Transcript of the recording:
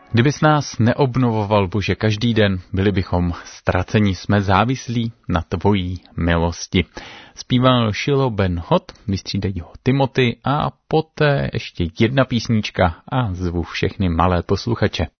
Kdybys nás neobnovoval, Bože, každý den, byli bychom ztraceni, jsme závislí na tvojí milosti. Zpíval Shiloh Ben Hott, vystřídají ho Timothy a poté ještě jedna písnička a zvu všechny malé posluchače.